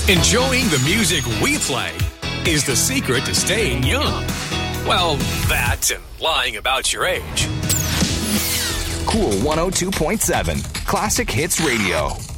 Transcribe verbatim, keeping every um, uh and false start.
Enjoying the music we play is the secret to staying young. Well, that and lying about your age. Cool one oh two point seven, Classic Hits Radio.